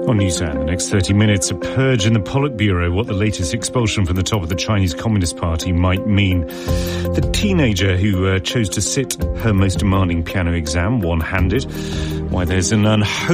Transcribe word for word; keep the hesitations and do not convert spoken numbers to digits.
On Newshour, the next thirty minutes, a purge in the Politburo, what the latest expulsion from the top of the Chinese Communist Party might mean. The teenager who uh, chose to sit her most demanding piano exam one-handed, why there's an unholy